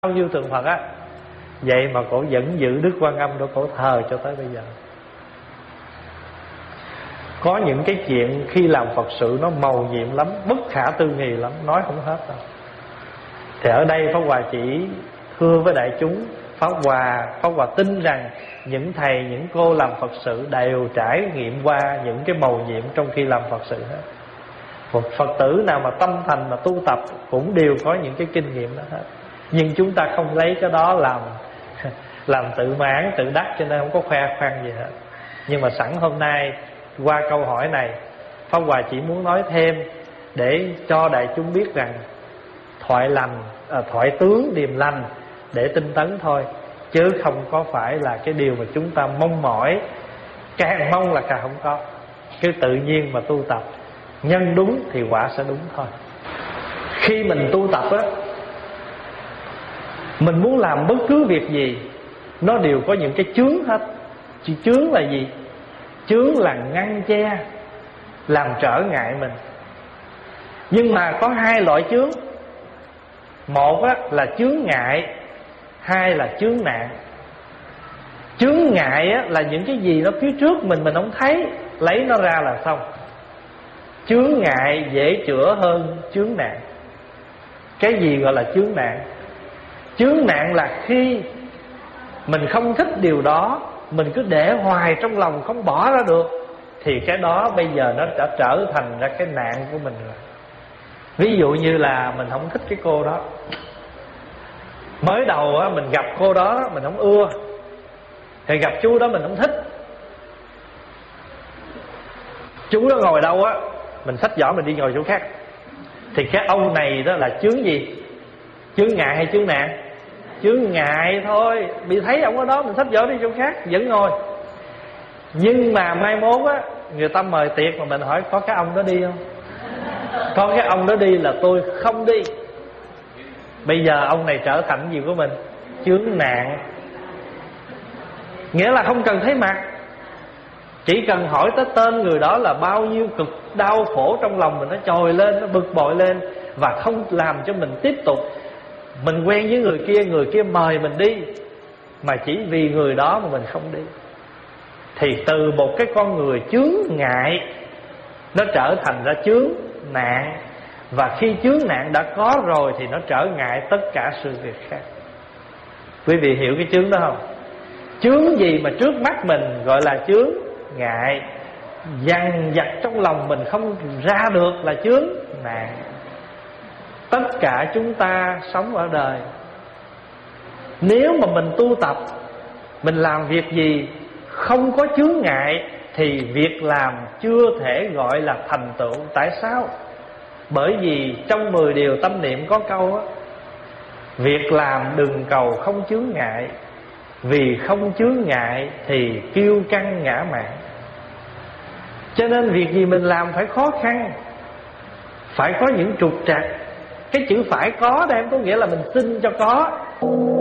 bao nhiêu tượng Phật á. Vậy mà cổ vẫn giữ Đức Quan Âm để cổ thờ cho tới bây giờ. Có những cái chuyện khi làm Phật sự nó mầu nhiệm lắm, bất khả tư nghị lắm, nói không hết đâu. Thì ở đây Pháp Hòa chỉ thưa với đại chúng, Pháp Hòa tin rằng những thầy, những cô làm Phật sự đều trải nghiệm qua những cái mầu nhiệm trong khi làm Phật sự hết. Một Phật tử nào mà tâm thành mà tu tập cũng đều có những cái kinh nghiệm đó hết. Nhưng chúng ta không lấy cái đó làm tự mãn, tự đắc, cho nên không có khoe khoang gì hết. Nhưng mà sẵn hôm nay qua câu hỏi này, Pháp Hòa chỉ muốn nói thêm để cho đại chúng biết rằng thoại tướng điềm lành để tinh tấn thôi, chứ không có phải là cái điều mà chúng ta mong mỏi. Càng mong là càng không có. Cứ tự nhiên mà tu tập, nhân đúng thì quả sẽ đúng thôi. Khi mình tu tập á, mình muốn làm bất cứ việc gì nó đều có những cái chướng hết. Chướng là gì? Chướng là ngăn che, làm trở ngại mình. Nhưng mà có hai loại chướng. Một á, là chướng ngại, hai là chướng nạn. Chướng ngại á, là những cái gì nó phía trước mình không thấy, lấy nó ra là xong. Chướng ngại dễ chữa hơn chướng nạn. Cái gì gọi là chướng nạn? Chướng nạn là khi mình không thích điều đó, mình cứ để hoài trong lòng không bỏ ra được, thì cái đó bây giờ nó đã trở thành ra cái nạn của mình rồi. Ví dụ như là mình không thích cái cô đó, mới đầu á, mình gặp cô đó mình không ưa, thì gặp chú đó mình không thích. Chú đó ngồi đâu á, mình xách giỏ mình đi ngồi chỗ khác. Thì cái ông này đó là chướng gì? Chướng ngại hay chướng nạn? Chướng ngại thôi. Bị thấy ông ở đó mình xách giỏ đi chỗ khác vẫn ngồi. Nhưng mà mai mốt á, người ta mời tiệc mà mình hỏi có cái ông đó đi không? Có cái ông đó đi là tôi không đi. Bây giờ ông này trở thành gì của mình? Chướng nạn. Nghĩa là không cần thấy mặt, chỉ cần hỏi tới tên người đó là bao nhiêu cực đau khổ trong lòng mình nó trồi lên, nó bực bội lên, và không làm cho mình tiếp tục. Mình quen với người kia mời mình đi, mà chỉ vì người đó mà mình không đi. Thì từ một cái con người chướng ngại, nó trở thành ra chướng nạn. Và khi chướng nạn đã có rồi thì nó trở ngại tất cả sự việc khác. Quý vị hiểu cái chướng đó không? Chướng gì mà trước mắt mình gọi là chướng ngại, dằn vặt trong lòng mình không ra được là chướng nạn. Tất cả chúng ta sống ở đời, nếu mà mình tu tập, mình làm việc gì không có chướng ngại thì việc làm chưa thể gọi là thành tựu. Tại sao? Bởi vì trong 10 điều tâm niệm có câu á, việc làm đừng cầu không chướng ngại, vì không chướng ngại thì kiêu căng ngã mạn. Cho nên việc gì mình làm phải khó khăn, phải có những trục trặc. Cái chữ phải có đây không có nghĩa là mình xin cho có.